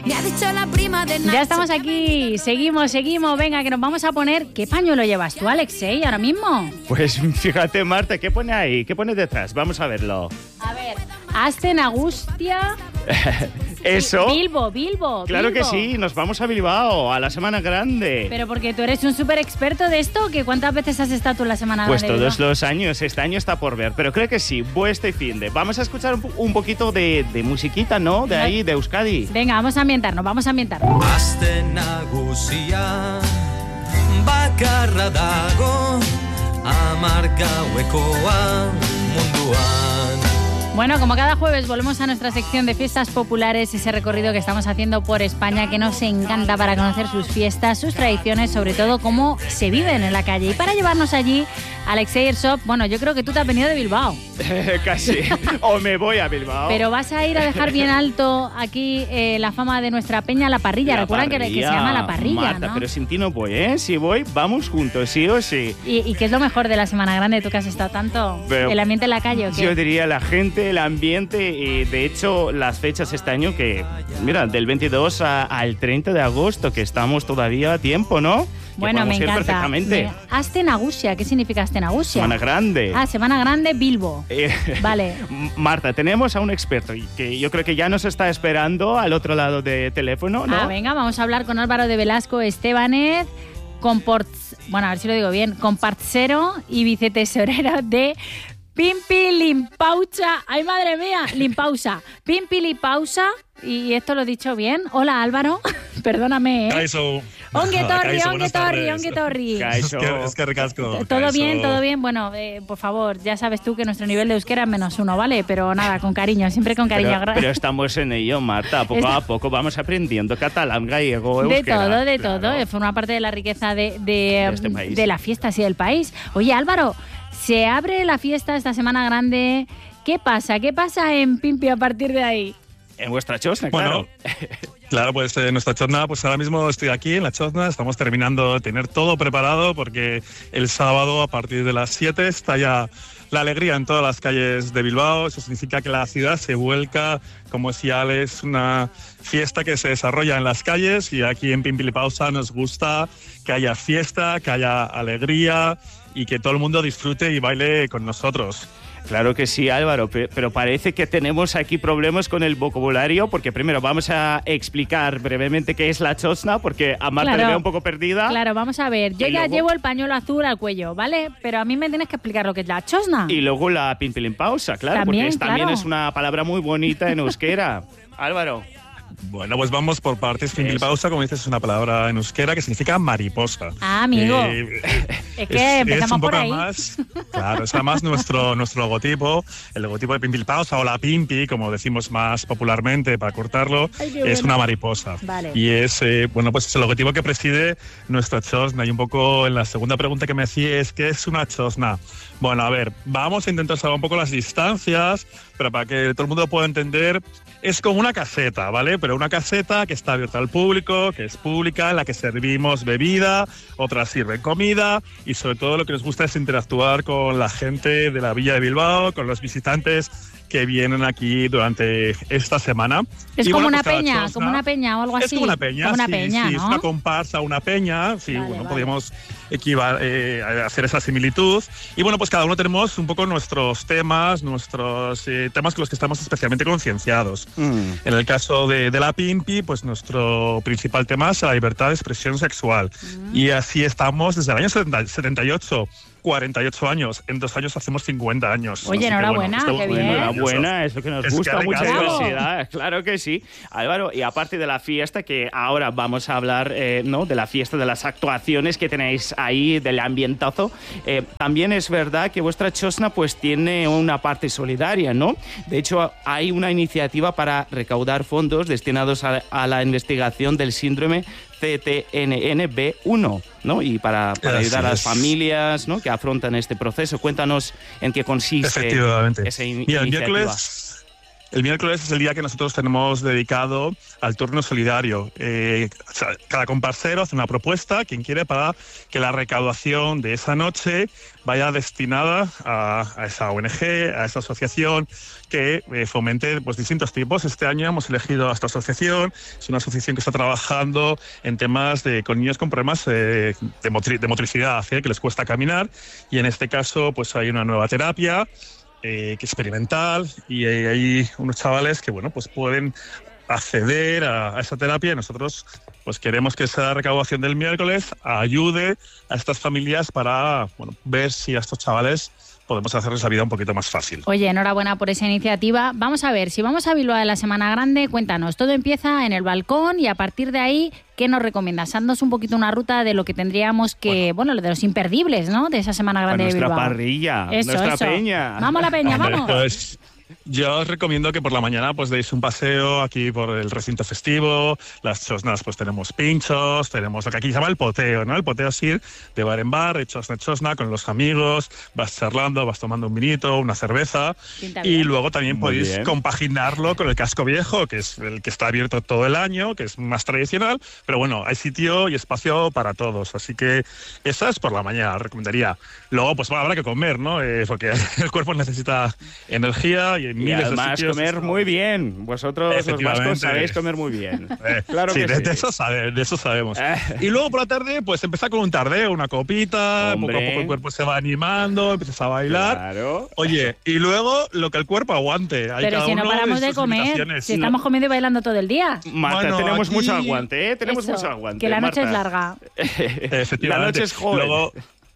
Me ha dicho la prima de Nacho. Ya estamos aquí, seguimos. Venga, que nos vamos a poner... ¿Qué pañuelo llevas tú, Alexei, ahora mismo? Pues fíjate, Marta, ¿qué pone ahí? ¿Qué pone detrás? Vamos a verlo. A ver, Asten Agustia... ¿Eso? Bilbo. Claro Bilbo. que sí, nos vamos a Bilbao, a la Semana Grande. Pero porque tú eres un súper experto de esto, ¿que cuántas veces has estado tú en la Semana Pues Grande? todos los años, este año está por ver, pero creo que sí, este fin de. Vamos a escuchar un poquito de musiquita, ¿no? De ahí, de Euskadi. Venga, vamos a ambientarnos. Asten nagusia bakarra dago amargauekoa munduan. Bueno, como cada jueves volvemos a nuestra sección de fiestas populares, ese recorrido que estamos haciendo por España, que nos encanta para conocer sus fiestas, sus tradiciones, sobre todo cómo se viven en la calle. Y para llevarnos allí, Alexei Airsoft, bueno, yo creo que tú te has venido de Bilbao. Casi, o me voy a Bilbao. Pero vas a ir a dejar bien alto aquí la fama de nuestra peña, La Parrilla. Recuerdan que se llama La Parrilla, Marta, ¿no? pero sin ti no voy, ¿eh? Si voy, vamos juntos, sí o sí. ¿Y qué es lo mejor de la Semana Grande, tú que has estado tanto? Pero ¿El ambiente en la calle o qué? Yo diría la gente, el ambiente y de hecho las fechas este año que, mira, del 22 al 30 de agosto, que estamos todavía a tiempo, ¿no? Bueno, me encanta. Perfectamente. Asten Agustia, ¿qué significa Asten Agustia? Semana Grande. Ah, Semana Grande, Bilbo. Vale. Marta, tenemos a un experto que yo creo que ya nos está esperando al otro lado de teléfono, ¿no? Venga, vamos a hablar con Álvaro de Velasco Estebanez, bueno, a ver si lo digo bien, compartsero y vicetesorero de Pimpi Limpausa. ¡Ay, madre mía! Limpausa. Pimpi Limpausa. Y esto lo he dicho bien. Hola, Álvaro. Perdóname, ¿eh? Kaixo. Ongetorri. Kaixo. Es que ricasco. Todo bien. Bueno, por favor, ya sabes tú que nuestro nivel de euskera es -1, ¿vale? Pero nada, con cariño, siempre con cariño. Pero estamos en ello, Marta. Poco a poco vamos aprendiendo catalán, gallego, euskera. De todo. Forma parte de la riqueza este país. de la fiesta, sí, del país. Oye, Álvaro, se abre la fiesta esta Semana Grande. ¿Qué pasa? ¿Qué pasa en Pimpi a partir de ahí? En vuestra chosna, bueno, claro, pues en nuestra chosna, pues ahora mismo estoy aquí en la chosna, estamos terminando de tener todo preparado porque el sábado a partir de las 7 está ya la alegría en todas las calles de Bilbao. Eso significa que la ciudad se vuelca, como si es una fiesta que se desarrolla en las calles, y aquí en Pimpilipausa nos gusta que haya fiesta, que haya alegría y que todo el mundo disfrute y baile con nosotros. Claro que sí, Álvaro, pero parece que tenemos aquí problemas con el vocabulario, porque primero vamos a explicar brevemente qué es la chosna, porque a Marta le veo un poco perdida. Claro, vamos a ver. Yo ya llevo el pañuelo azul al cuello, ¿vale? Pero a mí me tienes que explicar lo que es la chosna. Y luego la pimpilimpausa, claro, también, porque también es una palabra muy bonita en euskera. Álvaro. Bueno, pues vamos por partes. Pimpilipausa, como dices, es una palabra en euskera que significa mariposa. Ah, amigo. Es que empezamos por ahí. Claro, es además nuestro logotipo, el logotipo de Pimpilipausa, o la Pimpi, como decimos más popularmente para cortarlo. Ay, es una mariposa. Vale. Y es, bueno, pues es el logotipo que preside nuestra chosna. Y un poco en la segunda pregunta que me hacía es, ¿qué es una chosna? Bueno, a ver, vamos a intentar salvar un poco las distancias, pero para que todo el mundo pueda entender, es como una caseta, ¿vale? Pero una caseta que está abierta al público, que es pública, en la que servimos bebida, otras sirven comida, y sobre todo lo que nos gusta es interactuar con la gente de la Villa de Bilbao, con los visitantes que vienen aquí durante esta semana. Es como una peña, como una peña o algo así. Es como una peña, como una sí, peña, sí, ¿no? es una comparsa, una peña, sí, Vale, bueno, vale. podríamos hacer esa similitud. Y bueno, pues cada uno tenemos un poco nuestros temas con los que estamos especialmente concienciados. En el caso de la Pimpi, pues nuestro principal tema es la libertad de expresión sexual. Y así estamos desde el año 78. 48 años, en 2 años hacemos 50 años. Oye, enhorabuena, qué bien. Enhorabuena, es lo que nos gusta, mucha ricasco. diversidad, claro que sí. Álvaro, y aparte de la fiesta, que ahora vamos a hablar ¿no? de la fiesta, de las actuaciones que tenéis ahí, del ambientazo, también es verdad que vuestra chosna pues tiene una parte solidaria, ¿no? De hecho, hay una iniciativa para recaudar fondos destinados a la investigación del síndrome CTNNB1, ¿no? Y para ayudar a las familias, ¿no? que afrontan este proceso. Cuéntanos en qué consiste esa iniciativa. Mira, el miércoles es el día que nosotros tenemos dedicado al turno solidario. Cada comparsero hace una propuesta, quien quiere, para que la recaudación de esa noche vaya destinada a esa ONG, a esa asociación que fomente pues, distintos tipos. Este año hemos elegido a esta asociación. Es una asociación que está trabajando en temas con niños con problemas de motricidad, que les cuesta caminar, y en este caso pues hay una nueva terapia que experimental, y hay unos chavales que bueno pues pueden acceder a esa terapia, y nosotros pues queremos que esa recaudación del miércoles ayude a estas familias para ver si a estos chavales podemos hacerles la vida un poquito más fácil. Oye, enhorabuena por esa iniciativa. Vamos a ver, si vamos a Bilbao en la Semana Grande, cuéntanos, todo empieza en el balcón y a partir de ahí, ¿qué nos recomiendas? Haznos un poquito una ruta de lo que tendríamos que, de los imperdibles, ¿no? De esa Semana Grande de Bilbao. Nuestra parrilla, nuestra peña. Vamos a la peña, vamos. Pues yo os recomiendo que por la mañana pues deis un paseo aquí por el recinto festivo. Las chosnas pues tenemos pinchos, tenemos lo que aquí se llama el poteo, ¿no? El poteo es ir de bar en bar, de chosna en chosna, con los amigos, vas charlando, vas tomando un vinito, una cerveza, y luego también podéis compaginarlo con el casco viejo, que es el que está abierto todo el año, que es más tradicional, pero bueno, hay sitio y espacio para todos, así que esa es por la mañana, recomendaría. Luego pues habrá que comer, ¿no? Porque el cuerpo necesita energía, y además comer muy bien. Vosotros los vascos sabéis comer muy bien. Claro sí, que sí. De eso sabemos. Y luego por la tarde, pues empezar con un tardeo, una copita, poco a poco el cuerpo se va animando, empiezas a bailar. Claro. Oye, y luego lo que el cuerpo aguante. Hay pero si no paramos de comer, si estamos comiendo y bailando todo el día. Marta, tenemos mucho aguante, Tenemos mucho aguante. Que la noche es larga. Efectivamente. La noche es joven. Luego,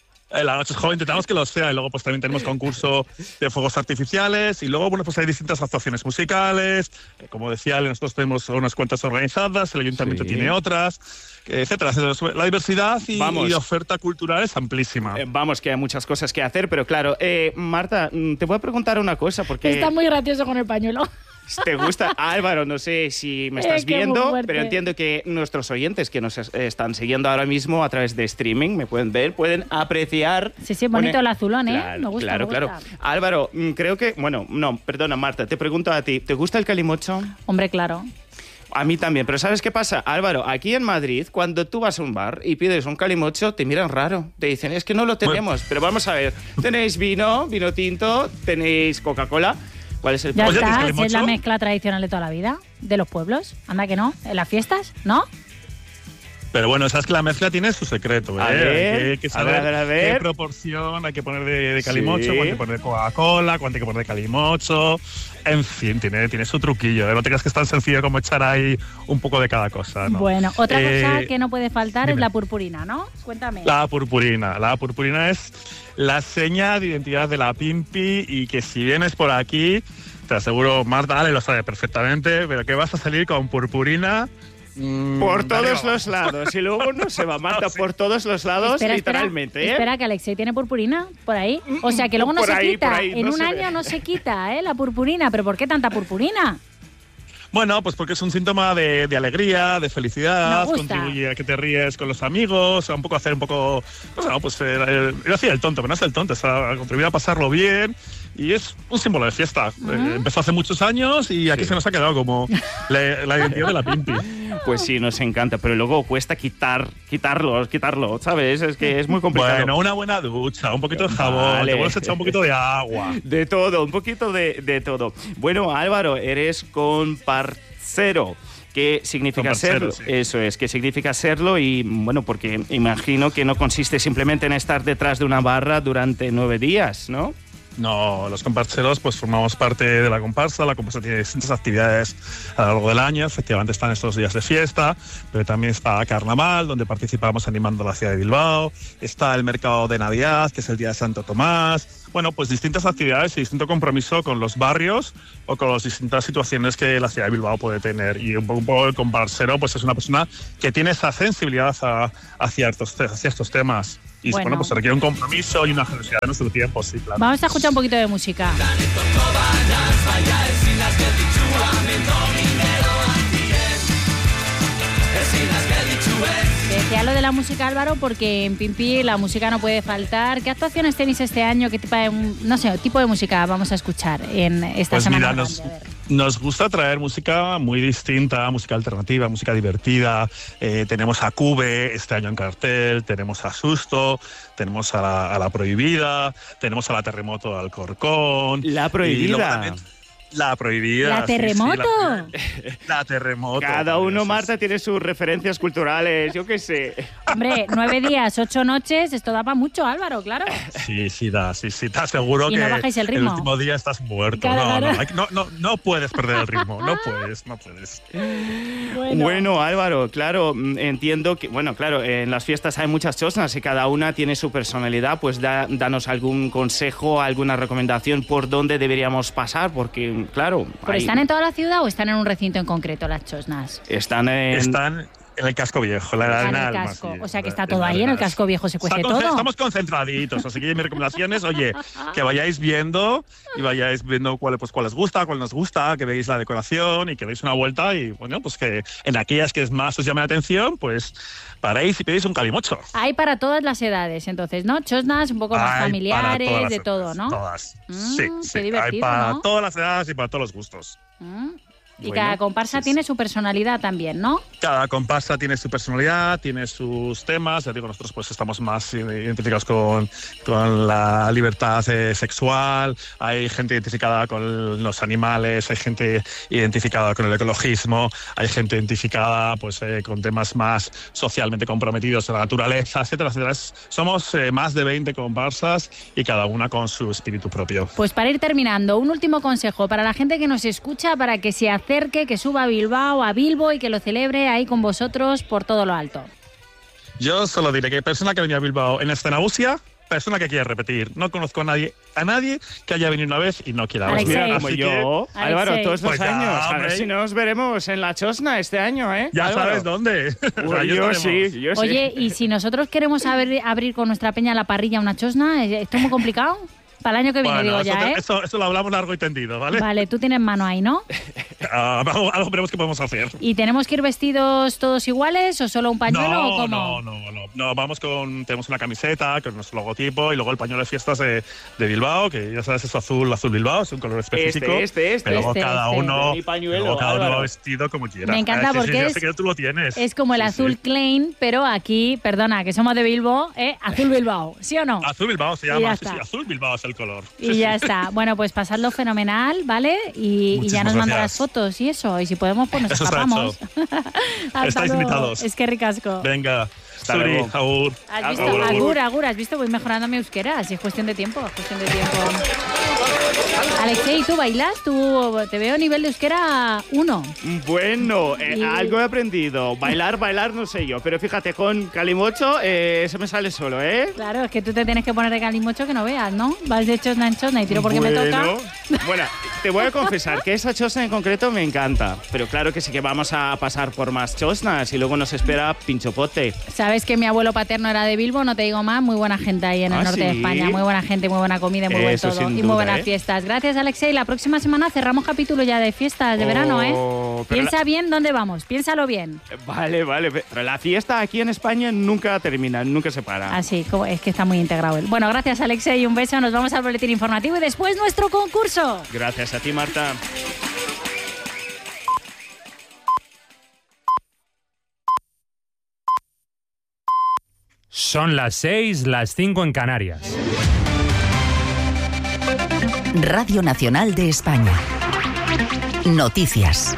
la noche es joven, intentamos que lo sea, y luego pues también tenemos concurso de fuegos artificiales, y luluego pues hay distintas actuaciones musicales, como decía, nosotros tenemos unas cuantas organizadas, el ayuntamiento tiene otras, etcétera. La diversidad y oferta cultural es amplísima. Vamos, que hay muchas cosas que hacer, pero claro, Marta, te voy a preguntar una cosa, porque está muy gracioso con el pañuelo. ¿Te gusta? Álvaro, no sé si me estás viendo, pero entiendo que nuestros oyentes que nos están siguiendo ahora mismo a través de streaming, me pueden ver, pueden apreciar. Sí, bonito el azulón, ¿eh? Claro, me gusta, claro. Álvaro, creo que... perdona, Marta, te pregunto a ti, ¿te gusta el calimocho? Hombre, claro. A mí también, pero ¿sabes qué pasa? Álvaro, aquí en Madrid, cuando tú vas a un bar y pides un calimocho, te miran raro. Te dicen, es que no lo tenemos. Pero vamos a ver, tenéis vino tinto, tenéis Coca-Cola. ¿Cuál es el ya está, es la mezcla tradicional de toda la vida, de los pueblos. Anda que no, en las fiestas, ¿no? Pero bueno, sabes que la mezcla tiene su secreto, ¿eh? Hay que saber qué proporción hay que poner de calimocho, cuánto hay que poner de Coca-Cola, cuánto hay que poner de calimocho. En fin, tiene su truquillo, ¿eh? No te creas que es tan sencillo como echar ahí un poco de cada cosa, ¿no? Bueno, otra cosa que no puede faltar es la purpurina, ¿no? Cuéntame. La purpurina es la seña de identidad de la Pimpi, y que si vienes por aquí, te aseguro, Marta Ale lo sabe perfectamente, pero que vas a salir con purpurina por todos los lados. Y luego no se va, Marta, por todos los lados, literalmente. Espera, que Alexei tiene purpurina por ahí. O sea, que luego no se quita. En un año no se quita, la purpurina. ¿Pero por qué tanta purpurina? Bueno, pues porque es un síntoma de alegría, de felicidad, contribuye a que te ríes con los amigos, a hacer un poco, yo hacía el tonto, pero no es el tonto, es a contribuir a pasarlo bien, y es un símbolo de fiesta. Empezó hace muchos años y aquí se nos ha quedado como la identidad de la Pimpi. Pues sí, nos encanta, pero luego cuesta quitarlo, ¿sabes? Es que es muy complicado. Bueno, una buena ducha, un poquito de jabón, te puedes echar un poquito de agua. De todo, un poquito de todo. Bueno, Álvaro, eres comparcero. ¿Qué significa serlo? Sí. Eso es, ¿qué significa serlo? Y bueno, porque imagino que no consiste simplemente en estar detrás de una barra durante 9 días, ¿no? No, los comparseros pues formamos parte de la comparsa. La comparsa tiene distintas actividades a lo largo del año. Efectivamente están estos días de fiesta, pero también está Carnaval, donde participamos animando la ciudad de Bilbao. Está el mercado de Navidad, que es el día de Santo Tomás. Bueno, pues distintas actividades y distinto compromiso con los barrios o con las distintas situaciones que la ciudad de Bilbao puede tener. Y un poco el comparsero pues es una persona que tiene esa sensibilidad hacia estos temas. Y bueno, pues se requiere un compromiso y una generosidad de nuestro tiempo, sí, claro. Vamos a escuchar un poquito de música. Decía lo de la la música, Álvaro, porque en Pimpi la música no puede faltar. ¿Qué actuaciones tenéis este año? ¿Qué tipo de música vamos a escuchar en esta Pues semana? mira, nos gusta traer música muy distinta, música alternativa, música divertida. Tenemos a Cube este año en cartel, tenemos a Susto, tenemos a la Prohibida, tenemos a la Terremoto de Alcorcón. La Prohibida. La Prohibida. ¿La Terremoto? La Terremoto. Cada uno, Marta, tiene sus referencias culturales, yo qué sé. Hombre, 9 días, 8 noches, esto da para mucho, Álvaro, claro. Sí, te aseguro y que no bajáis el ritmo. último día estás muerto. Claro. No puedes perder el ritmo, no puedes. Bueno, Álvaro, claro, entiendo que, bueno, claro, en las fiestas hay muchas chosnas y cada una tiene su personalidad, pues danos algún consejo, alguna recomendación por dónde deberíamos pasar, porque, claro... ¿Pero están en toda la ciudad o están en un recinto en concreto las chosnas? Están en el casco viejo, la arena del Alma. O sea que está todo ahí en el casco viejo, se cuece todo. Estamos concentraditos, así que mi recomendación es, oye, que vayáis viendo cuál os gusta, cuál nos gusta, que veáis la decoración y que deis una vuelta y, bueno, pues que en aquellas que más os llame la atención, pues paréis y pedís un calimocho. Hay para todas las edades, entonces, ¿no? Chosnas un poco más familiares, de todo, ¿no? Todas, sí. Hay para ¿no? todas las edades y para todos los gustos. Y bueno, cada comparsa tiene su personalidad también, ¿no? Cada comparsa tiene su personalidad, tiene sus temas. Ya digo, nosotros pues estamos más identificados con la libertad sexual. Hay gente identificada con los animales, hay gente identificada con el ecologismo, hay gente identificada pues con temas más socialmente comprometidos en la naturaleza, etcétera, etcétera. Somos más de 20 comparsas y cada una con su espíritu propio. Pues para ir terminando, un último consejo para la gente que nos escucha, para que se acerque, que suba a Bilbo y que lo celebre ahí con vosotros por todo lo alto. Yo solo diré que persona que venía a Bilbao en Escenabusia, persona que quiere repetir. No conozco a nadie que haya venido una vez y no quiera volver. Alexei. Mira, como yo, Álvaro, todos los años. A ver hombre. si nos veremos en la chosna este año, ¿eh? Ya Álvaro. sabes dónde. Yo sí. Oye, y si nosotros queremos abrir con nuestra peña la parrilla una chosna, ¿esto es muy complicado? Para el año que viene, bueno, digo ya, ¿eh? Eso lo hablamos largo y tendido, ¿vale? Vale, tú tienes mano ahí, ¿no? Algo veremos que podemos hacer. ¿Y tenemos que ir vestidos todos iguales o solo un pañuelo o cómo? No, tenemos una camiseta con nuestro logotipo y luego el pañuelo de fiestas de Bilbao, que ya sabes, es azul Bilbao, es un color específico. Pero luego cada uno va vestido como quiera. Me encanta porque sé que tú lo tienes. Es como el azul Klein, pero aquí, perdona, que somos de Bilbo, azul Bilbao, ¿sí o no? Azul Bilbao se llama, sí, azul Bilbao es el color. Y ya está. Bueno, pues pasadlo fenomenal, ¿vale? Y ya nos mandarás fotos y eso. Y si podemos, pues nos escapamos. Estáis invitados. Es que ricasco. Venga. Suri, agur. ¿Has visto? Agur, has visto, voy mejorando mi euskera, así es cuestión de tiempo, Alexei, ¿tú bailas? Te veo nivel de euskera 1. Bueno, algo he aprendido. Bailar no sé yo, pero fíjate, con calimocho se me sale solo, ¿eh? Claro, es que tú te tienes que poner de calimocho que no veas, ¿no? Vas de chosna en chosna y tiro porque me toca. Bueno, te voy a confesar que esa chosna en concreto me encanta, pero claro que sí que vamos a pasar por más chosnas y luego nos espera pinchopote. Sabes que mi abuelo paterno era de Bilbo, no te digo más, muy buena gente ahí en el norte de España, muy buena gente, muy buena comida, muy buen todo y muy buenas fiestas. Gracias, Alexei. La próxima semana cerramos capítulo ya de fiestas de verano, ¿eh? Piensa bien dónde vamos, piénsalo bien. Vale, pero la fiesta aquí en España nunca termina, nunca se para. Así, es que está muy integrado él. Bueno, gracias, Alexei, un beso, nos vamos al boletín informativo y después nuestro concurso. Gracias a ti, Marta. Son las 6, las 5 en Canarias. Radio Nacional de España. Noticias.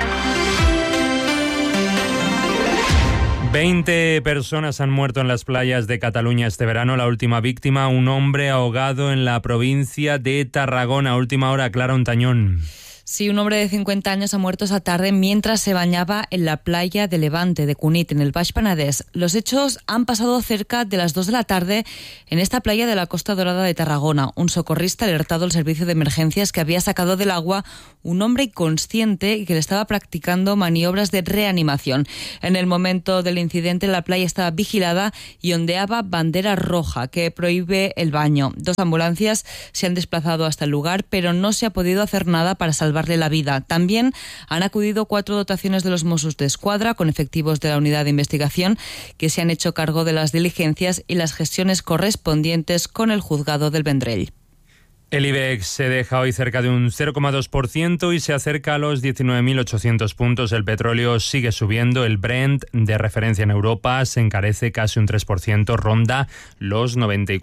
20 personas han muerto en las playas de Cataluña este verano. La última víctima, un hombre ahogado en la provincia de Tarragona. Última hora, Clara Ontañón. Sí, un hombre de 50 años ha muerto esa tarde mientras se bañaba en la playa de Levante, de Cunit, en el Baix Penedès. Los hechos han pasado cerca de las 2 de la tarde en esta playa de la Costa Dorada de Tarragona. Un socorrista ha alertado al servicio de emergencias que había sacado del agua un hombre inconsciente y que le estaba practicando maniobras de reanimación. En el momento del incidente, la playa estaba vigilada y ondeaba bandera roja que prohíbe el baño. 2 ambulancias se han desplazado hasta el lugar, pero no se ha podido hacer nada para salvar salvarle la vida. También han acudido 4 dotaciones de los Mossos d'Esquadra con efectivos de la unidad de investigación que se han hecho cargo de las diligencias y las gestiones correspondientes con el juzgado del Vendrell. El IBEX se deja hoy cerca de un 0,2% y se acerca a los 19.800 puntos. El petróleo sigue subiendo. El Brent, de referencia en Europa, se encarece casi un 3%, ronda los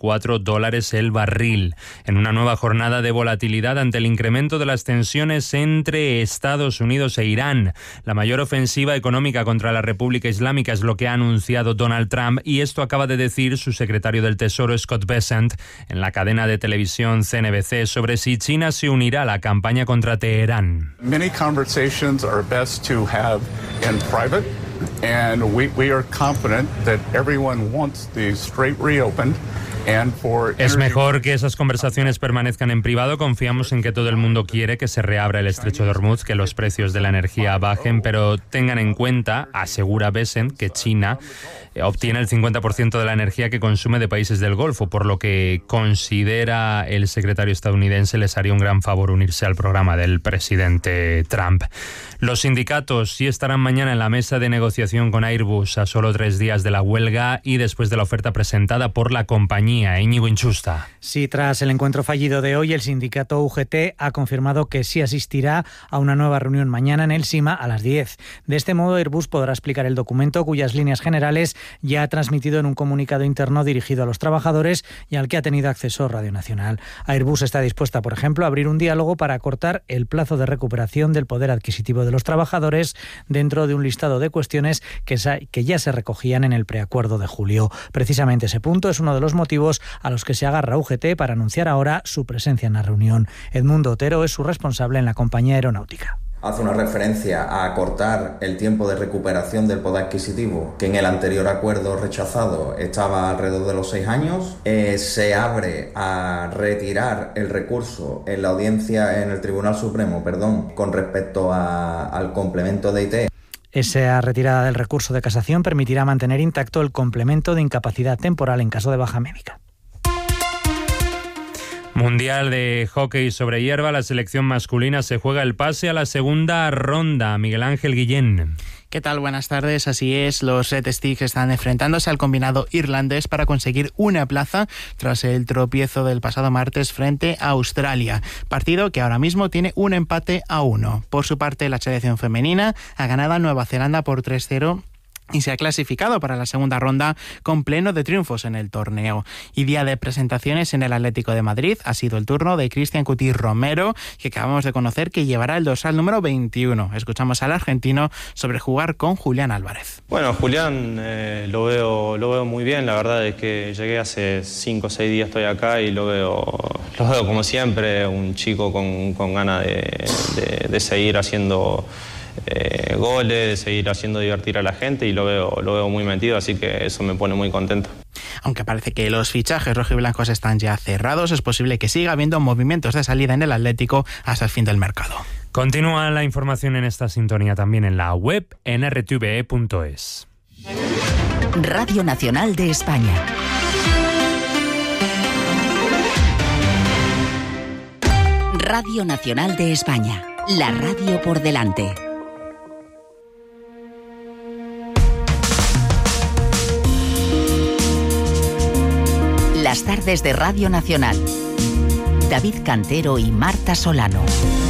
$94 el barril. En una nueva jornada de volatilidad ante el incremento de las tensiones entre Estados Unidos e Irán. La mayor ofensiva económica contra la República Islámica es lo que ha anunciado Donald Trump, y esto acaba de decir su secretario del Tesoro, Scott Bessent, en la cadena de televisión CNBC sobre si China se unirá a la campaña contra Teherán. Many conversations are best to have in private, and we are confident that everyone wants the Strait reopened. Es mejor que esas conversaciones permanezcan en privado. Confiamos en que todo el mundo quiere que se reabra el estrecho de Hormuz, que los precios de la energía bajen, pero tengan en cuenta, asegura Bessent, que China obtiene el 50% de la energía que consume de países del Golfo, por lo que considera el secretario estadounidense les haría un gran favor unirse al programa del presidente Trump. Los sindicatos sí estarán mañana en la mesa de negociación con Airbus a solo 3 días de la huelga y después de la oferta presentada por la compañía. Íñigo Inchusta. Sí, tras el encuentro fallido de hoy, el sindicato UGT ha confirmado que sí asistirá a una nueva reunión mañana en el SIMA a las 10. De este modo, Airbus podrá explicar el documento cuyas líneas generales ya ha transmitido en un comunicado interno dirigido a los trabajadores y al que ha tenido acceso Radio Nacional. Airbus está dispuesta, por ejemplo, a abrir un diálogo para acortar el plazo de recuperación del poder adquisitivo de los trabajadores dentro de un listado de cuestiones que ya se recogían en el preacuerdo de julio. Precisamente ese punto es uno de los motivos a los que se agarra UGT para anunciar ahora su presencia en la reunión. Edmundo Otero es su responsable en la compañía aeronáutica. Hace una referencia a acortar el tiempo de recuperación del poder adquisitivo, que en el anterior acuerdo rechazado estaba alrededor de los 6 años. Se abre a retirar el recurso en la audiencia en el Tribunal Supremo, con respecto al complemento de IT. Esa retirada del recurso de casación permitirá mantener intacto el complemento de incapacidad temporal en caso de baja médica. Mundial de hockey sobre hierba, la selección masculina se juega el pase a la segunda ronda. Miguel Ángel Guillén. ¿Qué tal? Buenas tardes. Así es, los Red Sticks están enfrentándose al combinado irlandés para conseguir una plaza tras el tropiezo del pasado martes frente a Australia. Partido que ahora mismo tiene un empate a 1. Por su parte, la selección femenina ha ganado a Nueva Zelanda por 3-0 y se ha clasificado para la segunda ronda con pleno de triunfos en el torneo. Y día de presentaciones en el Atlético de Madrid ha sido el turno de Cristian Cuti Romero, que acabamos de conocer que llevará el dorsal número 21. Escuchamos al argentino sobre jugar con Julián Álvarez. Bueno, Julián lo veo muy bien. La verdad es que llegué hace 5 o 6 días, estoy acá y lo veo como siempre, un chico con ganas de seguir haciendo goles, de seguir haciendo divertir a la gente, y lo veo muy metido, así que eso me pone muy contento. Aunque parece que los fichajes rojiblancos están ya cerrados, es posible que siga habiendo movimientos de salida en el Atlético hasta el fin del mercado. Continúa la información en esta sintonía también en la web nrtve.es. Radio Nacional de España. Radio Nacional de España. La radio por delante. Las tardes de Radio Nacional. David Cantero y Marta Solano.